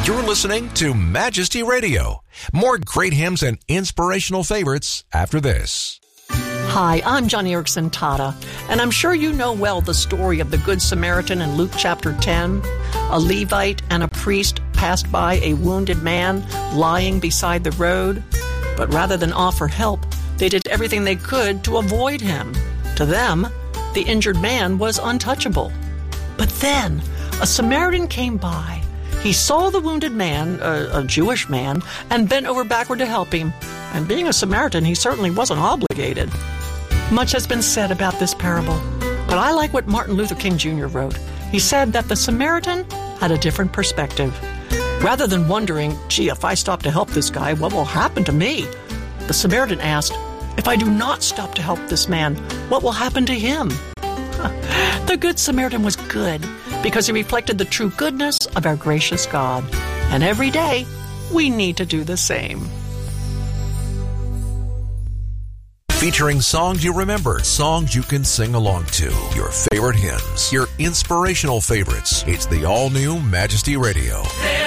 You're listening to Majesty Radio. More great hymns and inspirational favorites after this. Hi, I'm Johnny Erickson Tata, and I'm sure you know well the story of the Good Samaritan in Luke chapter 10. A Levite and a priest passed by a wounded man lying beside the road, but rather than offer help, they did everything they could to avoid him. To them, the injured man was untouchable. But then, a Samaritan came by. He saw the wounded man, a Jewish man, and bent over backward to help him. And being a Samaritan, he certainly wasn't obligated. Much has been said about this parable, but I like what Martin Luther King Jr. wrote. He said that the Samaritan had a different perspective. Rather than wondering, gee, if I stop to help this guy, what will happen to me? The Samaritan asked, if I do not stop to help this man, what will happen to him? The Good Samaritan was good because he reflected the true goodness of our gracious God. And every day, we need to do the same. Featuring songs you remember, songs you can sing along to, your favorite hymns, your inspirational favorites. It's the all-new Majesty Radio.